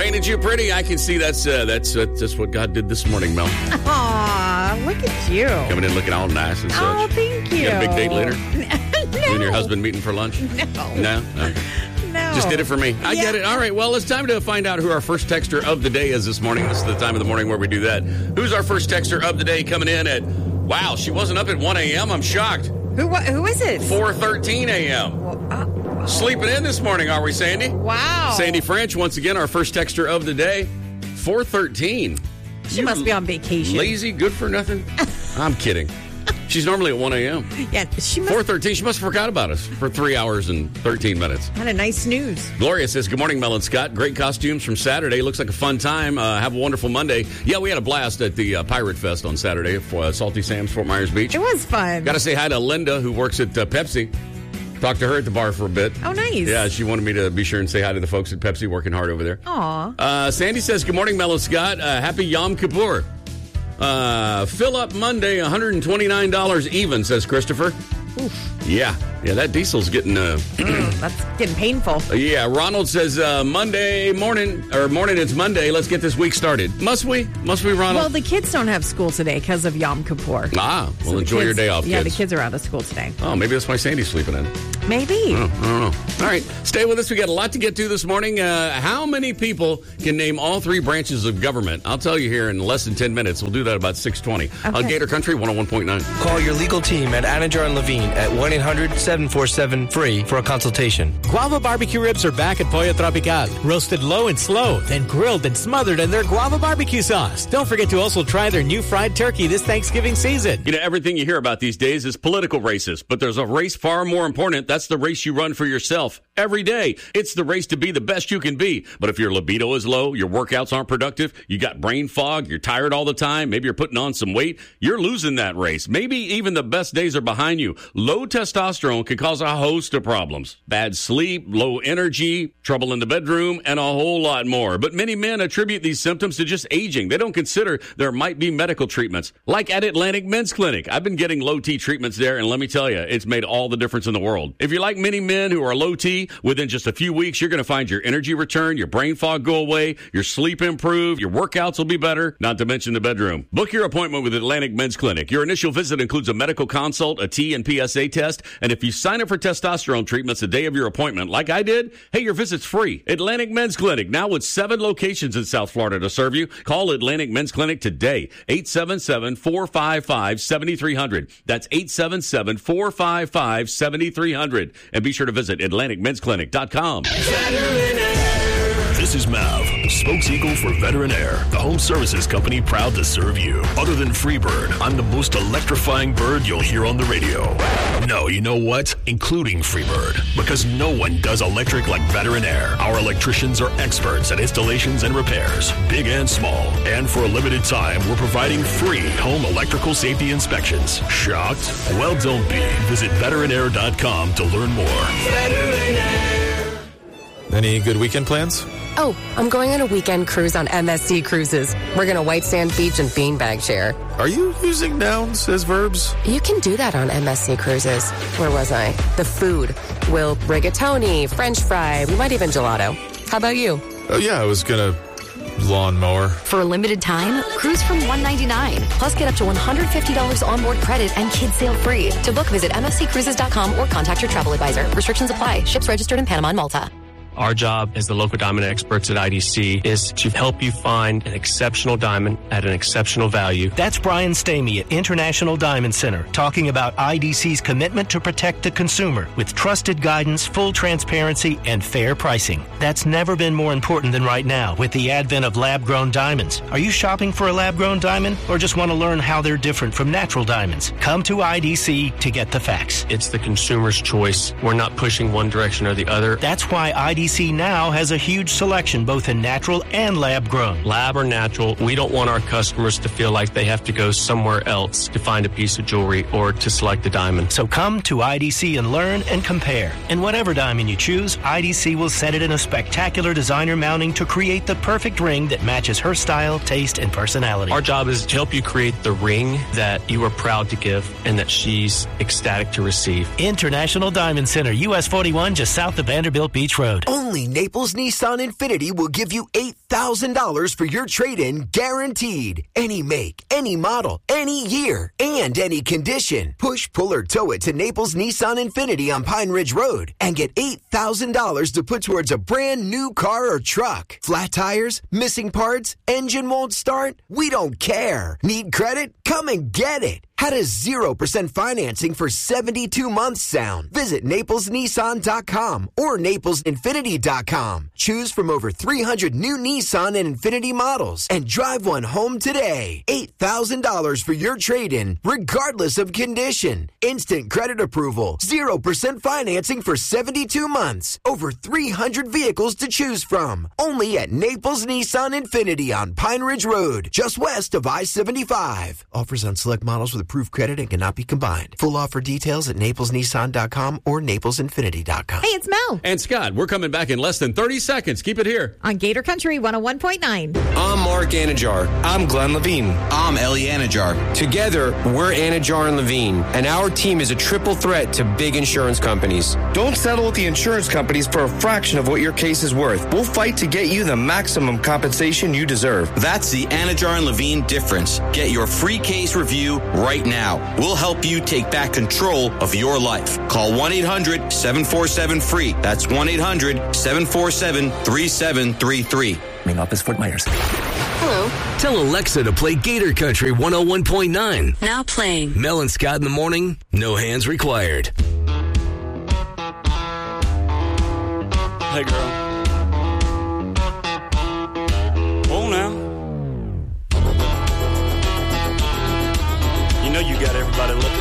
Painted you pretty. I can see that's what God did this morning, Mel. Aw, look at you. Coming in looking all nice and such. Oh, thank you. You got a big date later? No. You and your husband meeting for lunch? No. No? Okay. No. Just did it for me. I get it. All right, well, it's time to find out who our first texter of the day is this morning. This is the time of the morning where we do that. Who's our first texter of the day coming in at, wow, she wasn't up at 1 a.m.? I'm shocked. Who is it? 4:13 a.m. Well, Sleeping in this morning, are we, Sandy? wow. Sandy French, once again, our first texter of the day. 4:13. She must be on vacation. Lazy, good for nothing? I'm kidding. She's normally at 1 a.m. Yeah, she must 4:13. She must have forgot about us for 3 hours and 13 minutes. had a nice snooze. Gloria says, good morning, Mel and Scott. Great costumes from Saturday. Looks like a fun time. Have a wonderful Monday. Yeah, we had a blast at the Pirate Fest on Saturday for Salty Sam's, Fort Myers Beach. It was fun. Got to say hi to Linda, who works at Pepsi. Talked to her at the bar for a bit. Oh, nice. Yeah, she wanted me to be sure and say hi to the folks at Pepsi working hard over there. Aw. Sandy says, good morning, Mel and Scott. Happy Yom Kippur. Fill up Monday, $129 even, says Christopher. Oof. Yeah, that diesel's getting... That's getting painful. Yeah, Ronald says Monday morning, it's Monday. Let's get this week started. Must we? Must we, Ronald? Well, the kids don't have school today because of Yom Kippur. Well, So enjoy your day off, Yeah, kids. the kids are out of school today. Oh, maybe that's why Sandy's sleeping in. Maybe. I don't know. All right, stay with us. We got a lot to get to this morning. How many people can name all three branches of government? I'll tell you here in less than 10 minutes. We'll do that about 6:20 on Gator Country 101.9. Call your legal team at Anajar and Levine at 1-800-747-FREE for a consultation. Guava barbecue ribs are back at Pollo Tropical. Roasted low and slow, then grilled and smothered in their guava barbecue sauce. Don't forget to also try their new fried turkey this Thanksgiving season. You know, everything you hear about these days is political races, but there's a race far more important. That's the race you run for yourself every day. It's the race to be the best you can be. But if your libido is low, your workouts aren't productive, you got brain fog, you're tired all the time, maybe you're putting on some weight, you're losing that race. Maybe even the best days are behind you. Low testosterone can cause a host of problems. Bad sleep, low energy, trouble in the bedroom, and a whole lot more. But many men attribute these symptoms to just aging. They don't consider there might be medical treatments, like at Atlantic Men's Clinic. I've been getting low T treatments there, and let me tell you, it's made all the difference in the world. If you're like many men who are low T, within just a few weeks, you're going to find your energy return, your brain fog go away, your sleep improve, your workouts will be better, not to mention the bedroom. Book your appointment with Atlantic Men's Clinic. Your initial visit includes a medical consult, a T and PSA test, and if you sign up for testosterone treatments the day of your appointment, like I did, hey, your visit's free. Atlantic Men's Clinic, now with 7 locations in South Florida to serve you. Call Atlantic Men's Clinic today, 877-455-7300. That's 877-455-7300. And be sure to visit AtlanticMen'sClinic.com. This is Mav, spokes eagle for Veteran Air, the home services company proud to serve you. Other than Freebird, I'm the most electrifying bird you'll hear on the radio. No, you know what? Including Freebird, because no one does electric like Veteran Air. Our electricians are experts at installations and repairs, big and small. And for a limited time, we're providing free home electrical safety inspections. Shocked? Well, don't be. Visit veteranair.com to learn more. Veteran Air. Any good weekend plans? Oh, I'm going on a weekend cruise on MSC Cruises. We're going to White Sand Beach and Beanbag Share. Are you using nouns as verbs? You can do that on MSC Cruises. Where was I? The food. We'll rigatoni, French fry, we might even gelato. How about you? Oh, yeah, I was going to lawnmower. For a limited time, cruise from $199. Plus, get up to $150 onboard credit and kids sail free. To book, visit msccruises.com or contact your travel advisor. Restrictions apply. Ships registered in Panama and Malta. Our job as the local diamond experts at IDC is to help you find an exceptional diamond at an exceptional value. That's Brian Stamey at International Diamond Center talking about IDC's commitment to protect the consumer with trusted guidance, full transparency, and fair pricing. That's never been more important than right now with the advent of lab-grown diamonds. Are you shopping for a lab-grown diamond or just want to learn how they're different from natural diamonds? Come to IDC to get the facts. It's the consumer's choice. We're not pushing one direction or the other. That's why IDC now has a huge selection both in natural and lab-grown. Lab or natural, we don't want our customers to feel like they have to go somewhere else to find a piece of jewelry or to select a diamond. So come to IDC and learn and compare. And whatever diamond you choose, IDC will set it in a spectacular designer mounting to create the perfect ring that matches her style, taste, and personality. Our job is to help you create the ring that you are proud to give and that she's ecstatic to receive. International Diamond Center, US 41, just south of Vanderbilt Beach Road. Only Naples Nissan Infiniti will give you $8,000 for your trade-in guaranteed. Any make, any model, any year, and any condition. Push, pull, or tow it to Naples Nissan Infinity on Pine Ridge Road and get $8,000 to put towards a brand new car or truck. Flat tires? Missing parts? Engine won't start? We don't care. Need credit? Come and get it. How does 0% financing for 72 months sound? Visit NaplesNissan.com or NaplesInfinity.com. Choose from over 300 new Nissan and Infinity models and drive one home today. $8,000 for your trade-in, regardless of condition. Instant credit approval. 0% financing for 72 months. Over 300 vehicles to choose from. Only at Naples Nissan Infinity on Pine Ridge Road, just west of I-75. Offers on select models with approved credit and cannot be combined. Full offer details at NaplesNissan.com or NaplesInfinity.com. Hey, it's Mel. And Scott, we're coming back in less than 30 seconds. Keep it here. On Gator Country 101.9. I'm Mark Anajar. I'm Glenn Levine. I'm Ellie Anajar. Together, we're Anajar and Levine, and our team is a triple threat to big insurance companies. Don't settle with the insurance companies for a fraction of what your case is worth. We'll fight to get you the maximum compensation you deserve. That's the Anajar and Levine difference. Get your free case review right now. We'll help you take back control of your life. Call 1-800-747-FREE. That's 1-800-747-3733. Main office, Fort Myers. Hello. Tell Alexa to play Gator Country 101.9. Now playing. Mel and Scott in the morning, no hands required. Hey, girl. Oh, now. You know you got everybody looking.